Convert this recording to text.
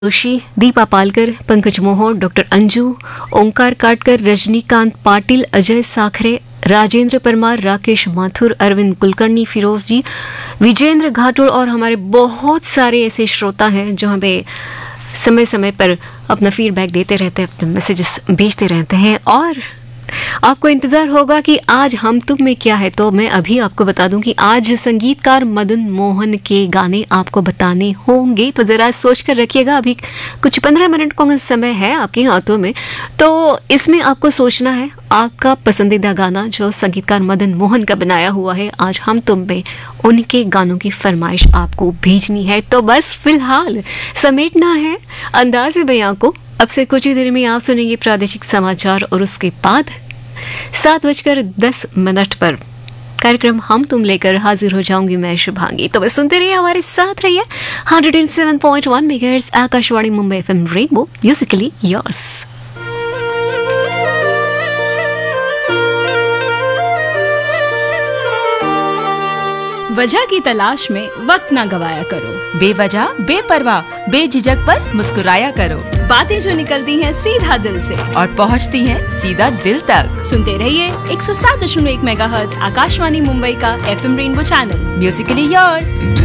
Joshi, Deepa Palkar, Pankaj Mohan, doctor Anju, ओंकार काटकर, रजनीकांत पाटिल, अजय साखरे, राजेंद्र परमार, राकेश माथुर, अरविंद कुलकर्णी, फिरोज जी, विजेंद्र घाटुड़ और हमारे बहुत सारे ऐसे श्रोता हैं जो हमें समय समय पर अपना फीडबैक देते रहते हैं, अपने मैसेजेस भेजते रहते हैं। और आपको इंतजार होगा कि आज हम तुम में क्या है, तो मैं अभी आपको बता दूं कि आज संगीतकार मदन मोहन के गाने आपको बताने होंगे, तो जरा सोच कर रखिएगा। अभी कुछ 15 मिनट का समय है आपके हाथों में, तो इसमें आपको सोचना है आपका पसंदीदा गाना जो संगीतकार मदन मोहन का बनाया हुआ है। आज हम तुम में उनके गानों की फरमाइश आपको भेजनी है, तो बस फिलहाल समेटना है अंदाज़े बयां को। अब से कुछ ही देर में आप सुनेंगे प्रादेशिक समाचार और उसके बाद 7:10 पर कार्यक्रम हम तुम लेकर हाजिर हो जाऊंगी मैं, शुभांगी। तो बस सुनते रहिए, हमारे साथ रहिए। 107.1 megahertz Akashvani Mumbai FM rainbow, Musically yours. वजह की तलाश में वक्त न गवाया करो। बेवजह बेपरवाह बेझिझक बस मुस्कुराया करो। बातें जो निकलती हैं सीधा दिल से और पहुंचती हैं सीधा दिल तक। सुनते रहिए 107.1 मेगाहर्ट्ज़ आकाशवाणी मुंबई का FM rainbow channel, Musically yours.